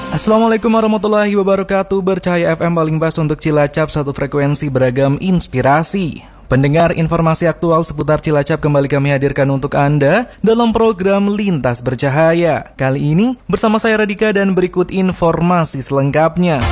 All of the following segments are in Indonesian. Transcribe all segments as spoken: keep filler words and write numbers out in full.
Assalamualaikum warahmatullahi wabarakatuh. Bercahaya F M paling pas untuk Cilacap, satu frekuensi beragam inspirasi. Pendengar, informasi aktual seputar Cilacap kembali kami hadirkan untuk Anda dalam program Lintas Bercahaya. Kali ini bersama saya Radika dan berikut informasi selengkapnya.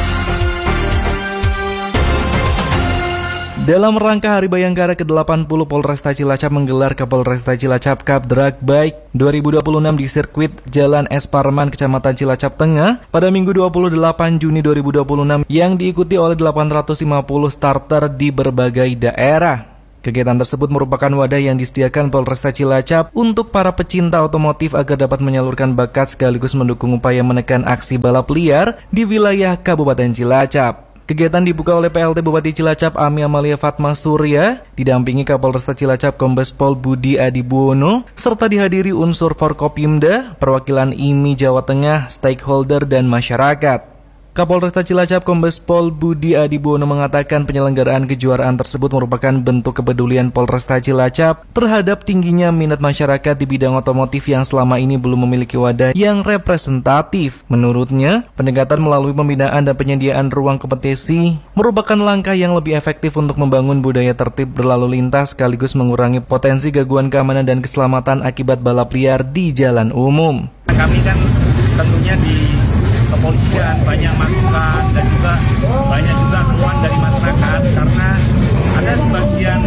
Dalam rangka Hari Bayangkara ke delapan puluh, Polresta Cilacap menggelar Kapolresta Cilacap Cup Drag Bike dua ribu dua puluh enam di sirkuit Jalan Es Parman, Kecamatan Cilacap Tengah pada Minggu dua puluh delapan Juni dua ribu dua puluh enam yang diikuti oleh delapan ratus lima puluh starter di berbagai daerah. Kegiatan tersebut merupakan wadah yang disediakan Polresta Cilacap untuk para pecinta otomotif agar dapat menyalurkan bakat sekaligus mendukung upaya menekan aksi balap liar di wilayah Kabupaten Cilacap. Kegiatan dibuka oleh P L T Bupati Cilacap Ami Amalia Fatma Surya, didampingi Kapolresta Cilacap Kombes Pol Budi Adibuwono, serta dihadiri unsur Forkopimda, perwakilan I M I Jawa Tengah, stakeholder, dan masyarakat. Kapolresta Cilacap Kombes Pol Budi Adibuwono mengatakan penyelenggaraan kejuaraan tersebut merupakan bentuk kepedulian Polresta Cilacap terhadap tingginya minat masyarakat di bidang otomotif yang selama ini belum memiliki wadah yang representatif. Menurutnya, pendekatan melalui pembinaan dan penyediaan ruang kompetisi merupakan langkah yang lebih efektif untuk membangun budaya tertib berlalu lintas sekaligus mengurangi potensi gangguan keamanan dan keselamatan akibat balap liar di jalan umum. Kami kan tentunya di kepolisian banyak masukan dan juga banyak juga keluhan dari masyarakat karena ada sebagian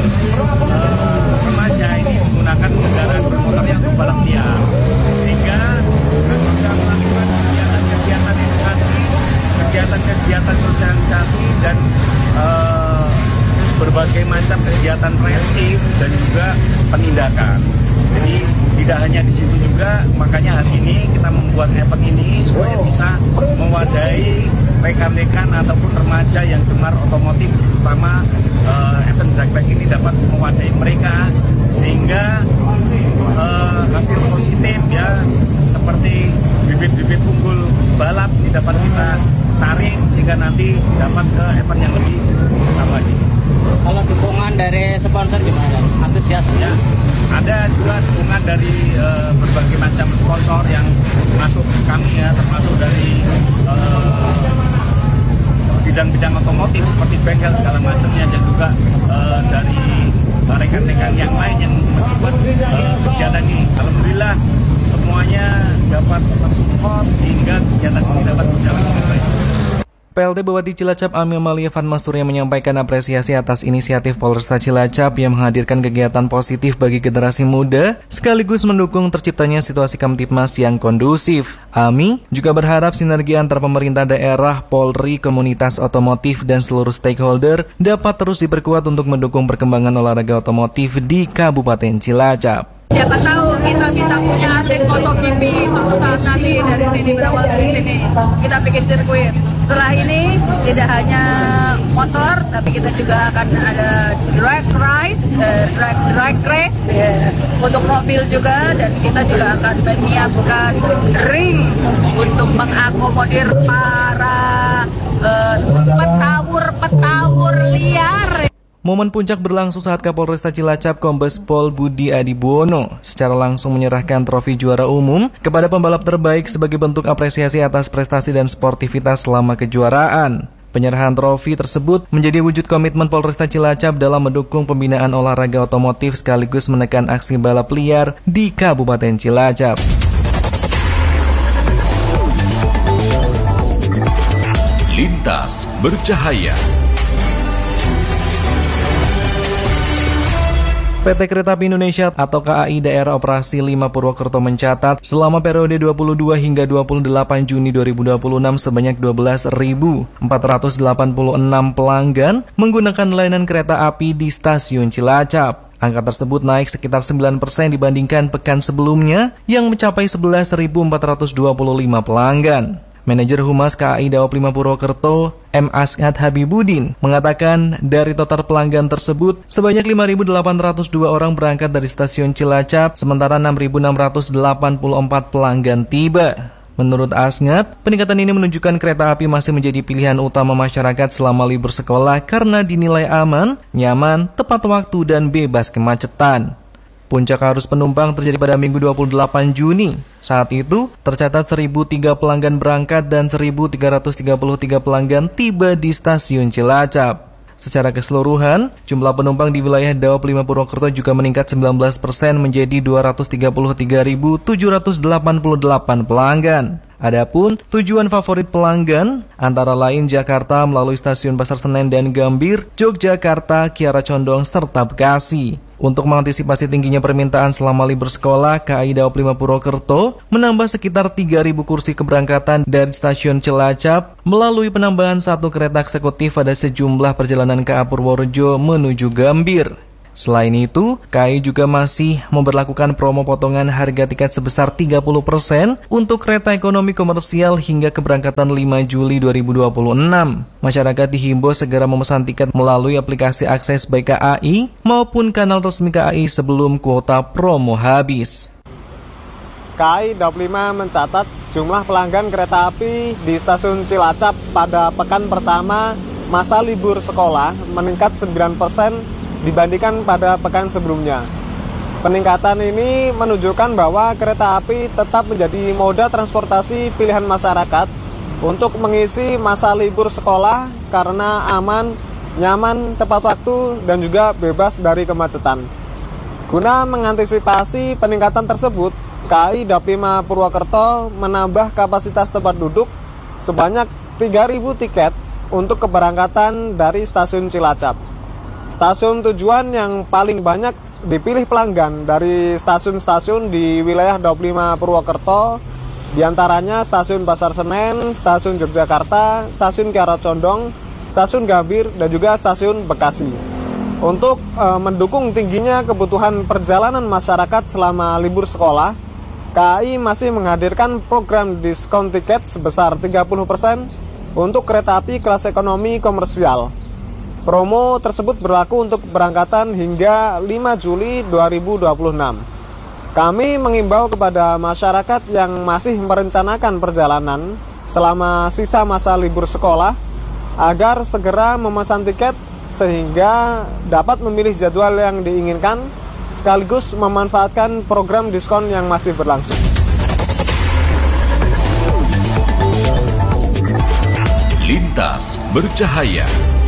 uh, remaja ini menggunakan kendaraan bermotor yang balap liar, sehingga kami sudah melakukan kegiatan-kegiatan edukasi, kegiatan-kegiatan sosialisasi dan uh, berbagai macam kegiatan preventif dan juga penindakan. Jadi tidak hanya di situ juga, makanya hari ini kita membuat event ini supaya bisa mewadahi rekan-rekan ataupun remaja yang gemar otomotif, terutama uh, event drag bike ini dapat mewadahi mereka sehingga uh, hasil positif ya seperti bibit-bibit unggul balap ini dapat kita saring sehingga nanti dapat ke event yang lebih besar lagi. Kalau dukungan dari sponsor gimana? Antusiasnya? Ada juga dukungan dari uh, berbagai macam sponsor yang masuk ke kami ya, termasuk dari uh, bidang-bidang otomotif seperti bengkel segala macamnya, dan juga uh, dari rekan-rekan yang lain yang mensupport uh, kegiatan ini. Alhamdulillah semuanya dapat mensupport sehingga kegiatan ini dapat berjalan dengan baik. P L T Bupati Cilacap Ami Amalia Fatma Surya menyampaikan apresiasi atas inisiatif Polresta Cilacap yang menghadirkan kegiatan positif bagi generasi muda sekaligus mendukung terciptanya situasi Kamtipmas yang kondusif. Ami juga berharap sinergi antar pemerintah daerah, Polri, komunitas otomotif, dan seluruh stakeholder dapat terus diperkuat untuk mendukung perkembangan olahraga otomotif di Kabupaten Cilacap. Siapa tahu kita bisa punya atlet MotoGP suatu saat nanti dari sini, berawal dari sini kita bikin sirkuit. Setelah ini tidak hanya motor, tapi kita juga akan ada drag race, uh, drag drag race yeah. untuk mobil juga, dan kita juga akan menyiapkan ring untuk mengakomodir para uh, petawur-petawur liar. Momen puncak berlangsung saat Kapolresta Cilacap Kombes Pol Budi Adibuwono secara langsung menyerahkan trofi juara umum kepada pembalap terbaik sebagai bentuk apresiasi atas prestasi dan sportivitas selama kejuaraan. Penyerahan trofi tersebut menjadi wujud komitmen Polresta Cilacap dalam mendukung pembinaan olahraga otomotif sekaligus menekan aksi balap liar di Kabupaten Cilacap. Lintas Bercahaya. P T Kereta Api Indonesia atau K A I Daerah Operasi lima Purwokerto mencatat selama periode dua puluh dua hingga dua puluh delapan Juni dua ribu dua puluh enam sebanyak dua belas ribu empat ratus delapan puluh enam pelanggan menggunakan layanan kereta api di stasiun Cilacap. Angka tersebut naik sekitar sembilan persen dibandingkan pekan sebelumnya yang mencapai sebelas ribu empat ratus dua puluh lima pelanggan. Manajer Humas K A I Daop lima Purwokerto, M. As'ad Habibudin, mengatakan dari total pelanggan tersebut, sebanyak lima ribu delapan ratus dua orang berangkat dari stasiun Cilacap, sementara enam ribu enam ratus delapan puluh empat pelanggan tiba. Menurut As'ad, peningkatan ini menunjukkan kereta api masih menjadi pilihan utama masyarakat selama libur sekolah karena dinilai aman, nyaman, tepat waktu, dan bebas kemacetan. Puncak arus penumpang terjadi pada Minggu dua puluh delapan Juni. Saat itu, tercatat seribu tiga pelanggan berangkat dan seribu tiga ratus tiga puluh tiga pelanggan tiba di stasiun Cilacap. Secara keseluruhan, jumlah penumpang di wilayah Daop lima Purwokerto juga meningkat sembilan belas persen menjadi dua ratus tiga puluh tiga ribu tujuh ratus delapan puluh delapan pelanggan. Adapun tujuan favorit pelanggan antara lain Jakarta melalui stasiun Pasar Senen dan Gambir, Yogyakarta, Kiara Condong, serta Bekasi. Untuk mengantisipasi tingginya permintaan selama libur sekolah, K A I Daop lima Purwokerto menambah sekitar tiga ribu kursi keberangkatan dari stasiun Cilacap melalui penambahan satu kereta eksekutif pada sejumlah perjalanan K A Purworejo menuju Gambir. Selain itu, K A I juga masih memberlakukan promo potongan harga tiket sebesar tiga puluh persen untuk kereta ekonomi komersial hingga keberangkatan lima Juli dua ribu dua puluh enam. Masyarakat dihimbau segera memesan tiket melalui aplikasi akses baik K A I maupun kanal resmi K A I sebelum kuota promo habis. K A I Daop lima mencatat jumlah pelanggan kereta api di stasiun Cilacap pada pekan pertama masa libur sekolah meningkat sembilan persen dibandingkan pada pekan sebelumnya. Peningkatan ini menunjukkan bahwa kereta api tetap menjadi moda transportasi pilihan masyarakat untuk mengisi masa libur sekolah karena aman, nyaman, tepat waktu, dan juga bebas dari kemacetan. Guna mengantisipasi peningkatan tersebut, K A I Daop lima Purwokerto menambah kapasitas tempat duduk sebanyak tiga ribu tiket untuk keberangkatan dari stasiun Cilacap. Stasiun tujuan yang paling banyak dipilih pelanggan dari stasiun-stasiun di wilayah Daop lima Purwokerto, diantaranya stasiun Pasar Senen, stasiun Yogyakarta, stasiun Kiara Condong, stasiun Gambir, dan juga stasiun Bekasi. Untuk e, mendukung tingginya kebutuhan perjalanan masyarakat selama libur sekolah, K A I masih menghadirkan program diskon tiket sebesar tiga puluh persen untuk kereta api kelas ekonomi komersial. Promo tersebut berlaku untuk keberangkatan hingga lima Juli dua ribu dua puluh enam. Kami mengimbau kepada masyarakat yang masih merencanakan perjalanan selama sisa masa libur sekolah agar segera memesan tiket sehingga dapat memilih jadwal yang diinginkan sekaligus memanfaatkan program diskon yang masih berlangsung. Lintas Bercahaya.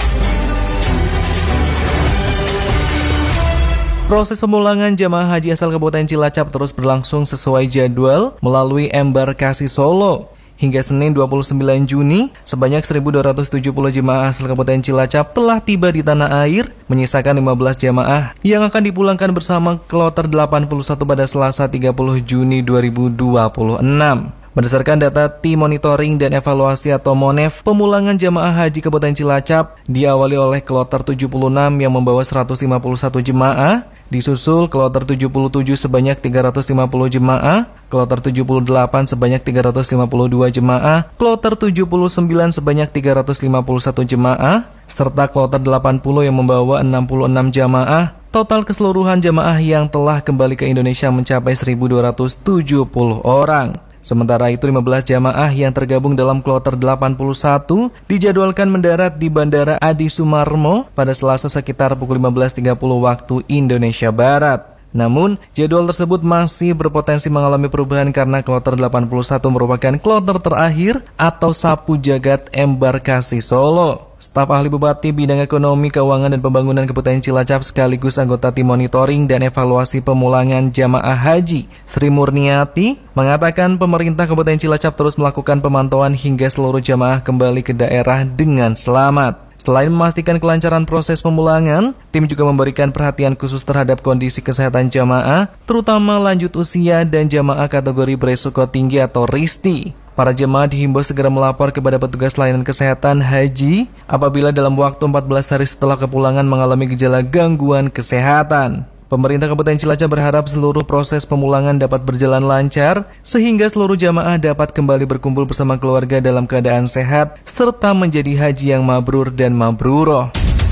Proses pemulangan jamaah haji asal Kabupaten Cilacap terus berlangsung sesuai jadwal melalui embarkasi Solo. Hingga Senin dua puluh sembilan Juni, sebanyak seribu dua ratus tujuh puluh jemaah asal Kabupaten Cilacap telah tiba di tanah air, menyisakan lima belas jamaah yang akan dipulangkan bersama kloter delapan puluh satu pada Selasa tiga puluh Juni dua ribu dua puluh enam. Berdasarkan data Tim Monitoring dan Evaluasi atau MONEV, pemulangan jamaah haji Kabupaten Cilacap diawali oleh kloter tujuh puluh enam yang membawa seratus lima puluh satu jemaah, disusul kloter tujuh puluh tujuh sebanyak tiga ratus lima puluh jemaah, kloter tujuh puluh delapan sebanyak tiga ratus lima puluh dua jemaah, kloter tujuh puluh sembilan sebanyak tiga ratus lima puluh satu jemaah, serta kloter delapan puluh yang membawa enam puluh enam jamaah. Total keseluruhan jamaah yang telah kembali ke Indonesia mencapai seribu dua ratus tujuh puluh orang. Sementara itu lima belas jamaah yang tergabung dalam kloter delapan puluh satu dijadwalkan mendarat di Bandara Adi Sumarmo pada Selasa sekitar pukul lima belas tiga puluh waktu Indonesia Barat. Namun, jadwal tersebut masih berpotensi mengalami perubahan karena kloter delapan puluh satu merupakan kloter terakhir atau sapu jagat embarkasi Solo. Staf ahli Bupati Bidang Ekonomi, Keuangan, dan Pembangunan Kabupaten Cilacap sekaligus anggota Tim Monitoring dan Evaluasi Pemulangan Jamaah Haji, Sri Murniati, mengatakan pemerintah Kabupaten Cilacap terus melakukan pemantauan hingga seluruh jamaah kembali ke daerah dengan selamat. Selain memastikan kelancaran proses pemulangan, tim juga memberikan perhatian khusus terhadap kondisi kesehatan jamaah, terutama lanjut usia dan jamaah kategori beresiko tinggi atau R I S T I. Para jemaah dihimbau segera melapor kepada petugas layanan kesehatan haji apabila dalam waktu empat belas hari setelah kepulangan mengalami gejala gangguan kesehatan. Pemerintah Kabupaten Cilacap berharap seluruh proses pemulangan dapat berjalan lancar sehingga seluruh jamaah dapat kembali berkumpul bersama keluarga dalam keadaan sehat serta menjadi haji yang mabrur dan mabruroh.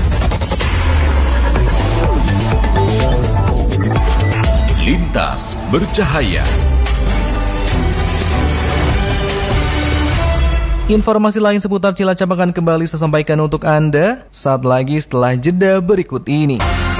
Lintas Bercahaya. Informasi lain seputar Cilacap akan kembali saya sampaikan untuk Anda saat lagi setelah jeda berikut ini.